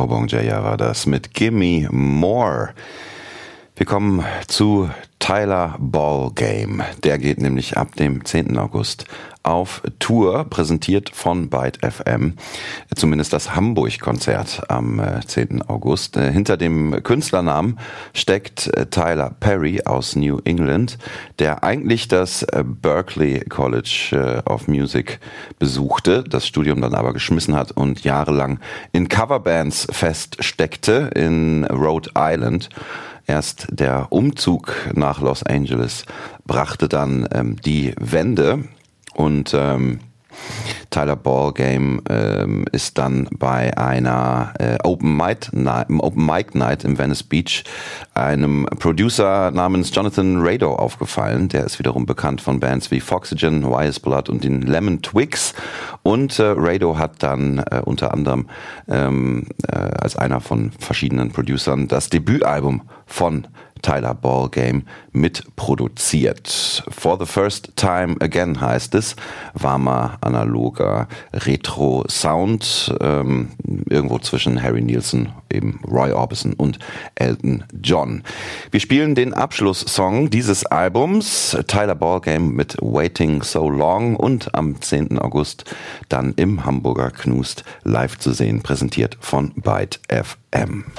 Bon Jaya war das mit Gimme More. Wir kommen zu Tyler Ballgame. Der geht nämlich ab dem 10. August auf Tour, präsentiert von Byte FM. Zumindest das Hamburg-Konzert am 10. August. Hinter dem Künstlernamen steckt Tyler Perry aus New England, der eigentlich das Berklee College of Music besuchte, das Studium dann aber geschmissen hat und jahrelang in Coverbands feststeckte in Rhode Island. Erst der Umzug nach Los Angeles brachte dann die Wende und Tyler Ballgame ist dann bei einer Open Mic Night im Venice Beach einem Producer namens Jonathan Rado aufgefallen. Der ist wiederum bekannt von Bands wie Foxygen, Wise Blood und den Lemon Twigs. Und Rado hat dann unter anderem als einer von verschiedenen Producern das Debütalbum von Tyler Ballgame mitproduziert. For the First Time Again heißt es. Warmer, analoger Retro-Sound. Irgendwo zwischen Harry Nilsson, eben Roy Orbison und Elton John. Wir spielen den Abschlusssong dieses Albums, Tyler Ballgame mit Waiting So Long, und am 10. August dann im Hamburger Knust live zu sehen, präsentiert von Byte FM.